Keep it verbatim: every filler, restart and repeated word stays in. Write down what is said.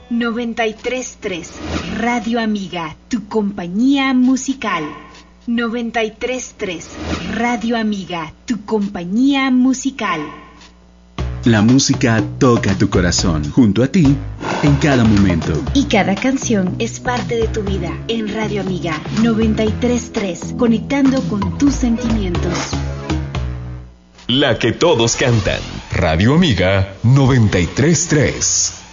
noventa y tres punto tres Radio Amiga, tu compañía musical. noventa y tres punto tres Radio Amiga, tu compañía musical. La música toca tu corazón, junto a ti, en cada momento. Y cada canción es parte de tu vida. En Radio Amiga noventa y tres punto tres, conectando con tus sentimientos. La que todos cantan. Radio Amiga noventa y tres punto tres.